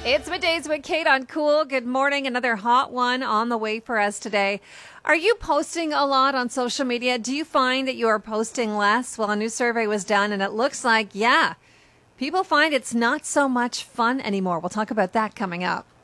It's Middays with Kate on Cool. Good morning. Another hot one on the way for us today. Are you posting a lot on social media? Do you find that you are posting less? Well, a new survey was done and it looks like, people find it's not so much fun anymore. We'll talk about that coming up.